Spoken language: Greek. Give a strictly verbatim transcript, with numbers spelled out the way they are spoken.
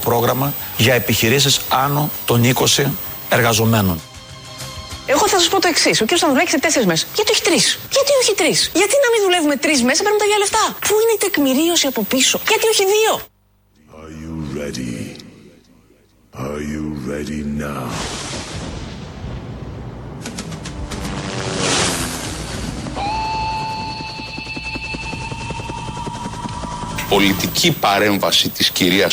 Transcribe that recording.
πρόγραμμα για επιχειρήσεις άνω των είκοσι εργαζομένων. Εγώ θα σας πω το εξής. Ο κ. Σταυρουλάκης σε τέσσερις μέρες. Γιατί όχι τρεις? Γιατί όχι τρεις? Γιατί να μην δουλεύουμε τρεις μέρες, παίρνουμε τα ίδια λεφτά? Πού είναι η τεκμηρίωση από πίσω? Γιατί όχι δύο? Are you ready? Are you ready now? Πολιτική παρέμβαση της κυρίας